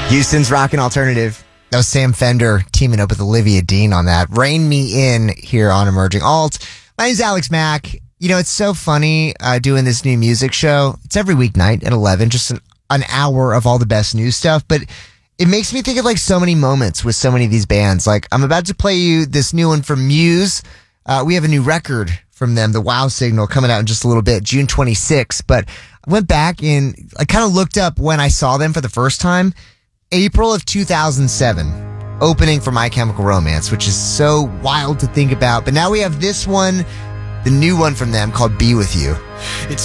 Houston's rockin' alternative. That was Sam Fender teaming up with Olivia Dean on that. Rein Me In here on Emerging Alt. My name's Alex Mack. You know, it's so funny doing this new music show. It's every weeknight at 11, just an hour of all the best new stuff. But it makes me think of like so many moments with so many of these bands. Like I'm about to play you this new one from Muse. We have a new record from them, The Wow Signal, coming out in just a little bit, June 26th. But I went back and I kind of looked up when I saw them for the first time. April of 2007, opening for My Chemical Romance, which is so wild to think about. But now we have this one, the new one from them called Be With You. It's